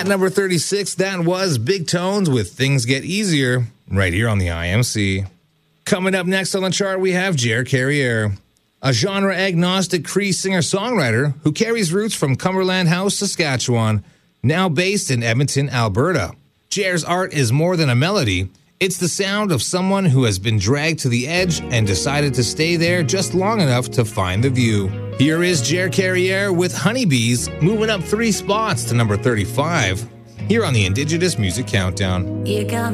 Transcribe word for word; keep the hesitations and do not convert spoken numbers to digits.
At number thirty-six, that was Big Tones with Things Get Easier, right here on the I M C. Coming up next on the chart, we have Jer Carriere, a genre-agnostic Cree singer-songwriter who carries roots from Cumberland House, Saskatchewan, now based in Edmonton, Alberta. Jer's art is more than a melody. It's the sound of someone who has been dragged to the edge and decided to stay there just long enough to find the view. Here is Jer Carriere with Honeybees, moving up three spots to number thirty-five, here on the Indigenous Music Countdown. You got